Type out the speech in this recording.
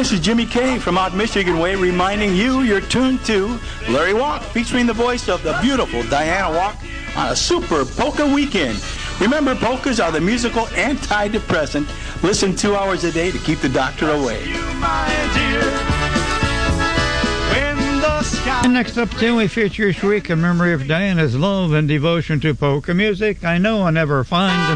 this is Jimmy K from out Michigan Way reminding you you're tuned to Larry Walk, featuring the voice of the beautiful Diana Walk on a super polka weekend. Remember, polkas are the musical antidepressant. Listen 2 hours a day to keep the doctor away. And next up, then, we feature each week in memory of Diana's love and devotion to polka music. I know I never find